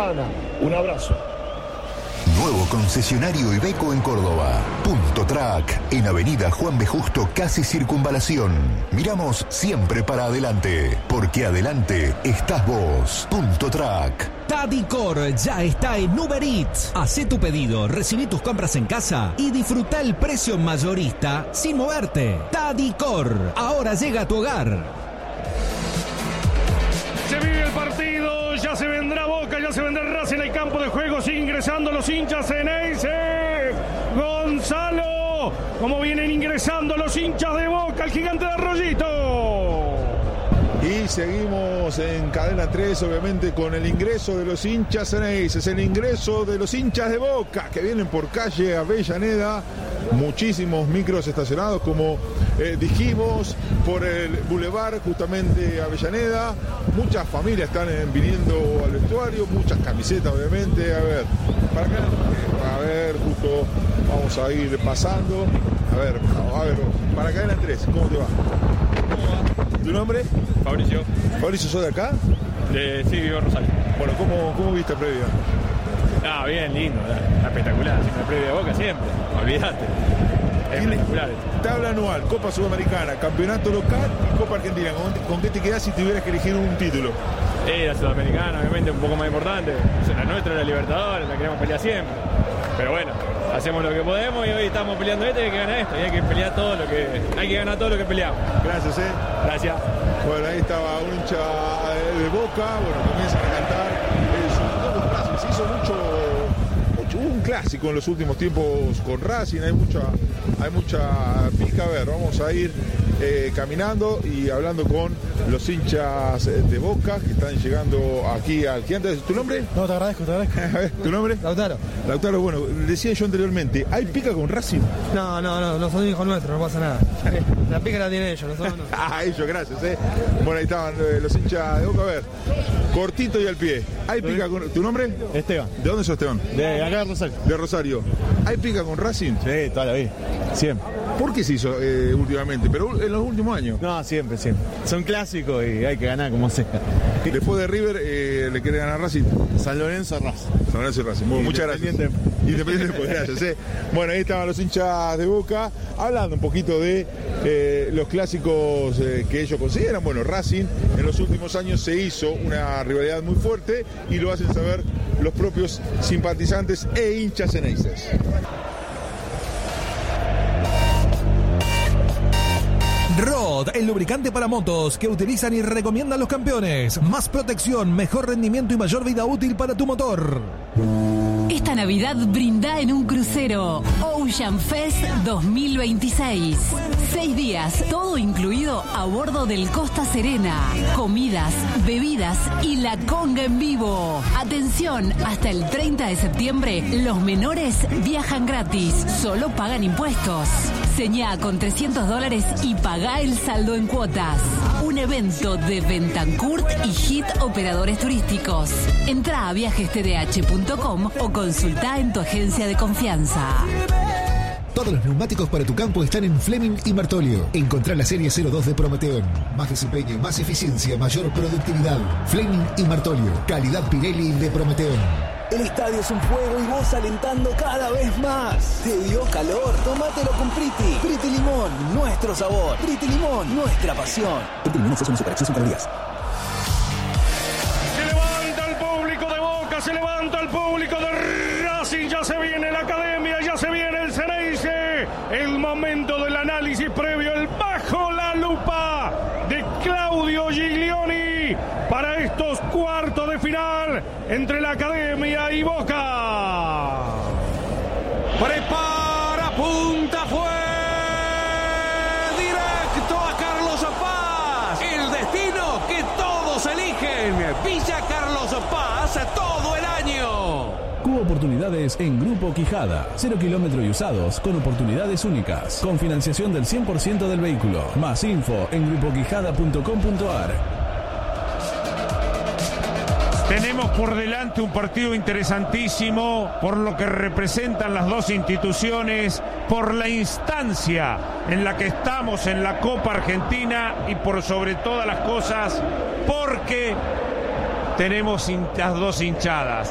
Un abrazo. Nuevo concesionario Iveco en Córdoba. Punto Track, en Avenida Juan B. Justo, casi Circunvalación. Miramos siempre para adelante, porque adelante estás vos. Punto Track. Tadicor ya está en Uber Eats. Hacé tu pedido, recibí tus compras en casa y disfruta el precio mayorista sin moverte. Tadicor, ahora llega a tu hogar. Se vive el partido, ya se vendrá Boca, ya se vendrá Racing en el campo de juego, sigue ingresando los hinchas en Ceneice. Gonzalo, como vienen ingresando los hinchas de Boca, el gigante de Arroyito. Y seguimos en Cadena 3, obviamente, con el ingreso de los hinchas Ceneice. Es el ingreso de los hinchas de Boca, que vienen por calle Avellaneda. Muchísimos micros estacionados, como dijimos, por el Boulevard, justamente Avellaneda. Muchas familias están viniendo al vestuario, muchas camisetas, obviamente. A ver, justo vamos a ir pasando. A ver, para Cadena 3, ¿cómo te va? ¿Tu nombre? Fabricio. Fabricio, ¿sos de acá? Sí, vivo en Rosario. Bueno, ¿cómo viste previa? Ah, bien, lindo, espectacular. Siempre previa de Boca, siempre. Olvídate. Espectacular. Tabla anual, Copa Sudamericana, Campeonato Local y Copa Argentina. ¿Con qué te quedás si tuvieras que elegir un título? La Sudamericana, obviamente, un poco más importante. La nuestra, la Libertadores, la queremos pelear siempre. Pero bueno, hacemos lo que podemos y hoy estamos peleando y hay que ganar esto. Y hay que pelear hay que ganar todo lo que peleamos. Gracias, Gracias. Bueno, ahí estaba un hincha de Boca. Bueno, comienzan a cantar. Se hizo mucho, hubo un clásico en los últimos tiempos con Racing. Hay mucha pica. A ver, vamos a ir caminando y hablando con los hinchas de Boca que están llegando aquí al gigante. ¿Tu nombre? No, te agradezco. A ver, ¿tu nombre? Lautaro, bueno, decía yo anteriormente, ¿hay pica con Racing? No son hijos nuestros, no pasa nada. La pica la tienen ellos, nosotros no. Ellos, gracias, Bueno, ahí estaban los hinchas de Boca. A ver, cortito y al pie. ¿Hay pica con... ¿Tu nombre? Esteban. ¿De dónde sos, Esteban? De acá de Rosario. De Rosario. ¿Hay pica con Racing? Sí, toda la vida. Siempre. ¿Por qué se hizo últimamente? Pero en los últimos años. No, siempre. Son clásicos y hay que ganar como sea. Después de River, ¿le quiere ganar Racing? San Lorenzo y Racing. Bueno, muchas gracias. Independiente, pues gracias. Bueno, ahí estaban los hinchas de Boca hablando un poquito de los clásicos que ellos consideran. Bueno, Racing en los últimos años se hizo una rivalidad muy fuerte y lo hacen saber los propios simpatizantes e hinchas ceneices. Rod, el lubricante para motos que utilizan y recomiendan los campeones. Más protección, mejor rendimiento y mayor vida útil para tu motor. Esta Navidad brinda en un crucero. Ocean Fest 2026. 6 días, todo incluido a bordo del Costa Serena. Comidas, bebidas y la conga en vivo. Atención, hasta el 30 de septiembre, los menores viajan gratis. Solo pagan impuestos. Señá con $300 y pagá el saldo en cuotas. Un evento de Bentancurt y Hit Operadores Turísticos. Entrá a viajestdh.com o consultá en tu agencia de confianza. Todos los neumáticos para tu campo están en Fleming y Martolio. Encontrá la serie 02 de Prometeon. Más desempeño, más eficiencia, mayor productividad. Fleming y Martolio. Calidad Pirelli de Prometeon. El estadio es un fuego y vos alentando cada vez más. ¿Te dio calor? Tómatelo con Priti. Priti Limón, nuestro sabor. Priti Limón, nuestra pasión. Priti Limón es una superacción sin calorías. Se levanta el público de Boca, se levanta el público de Racing. Ya se viene la academia, ya se viene el Ceneice. El momento del análisis previo, el bajo la lupa de Claudio Giglioni para estos cuartos de final entre la Academia y Boca. Prepara, punta, fue directo a Carlos Paz. El destino que todos eligen. Villa Carlos Paz todo el año. Cubo Oportunidades en Grupo Quijada. 0 kilómetros y usados con oportunidades únicas. Con financiación del 100% del vehículo. Más info en grupoquijada.com.ar. Tenemos por delante un partido interesantísimo por lo que representan las dos instituciones, por la instancia en la que estamos en la Copa Argentina y por sobre todas las cosas porque tenemos las dos hinchadas.